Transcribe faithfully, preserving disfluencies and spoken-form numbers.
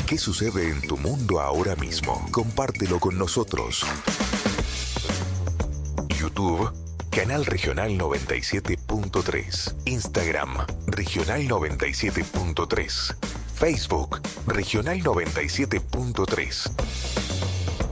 ¿Qué sucede en tu mundo ahora mismo? Compártelo con nosotros. YouTube, Canal Regional noventa y siete punto tres. Instagram, Regional noventa y siete punto tres. Facebook, Regional noventa y siete punto tres.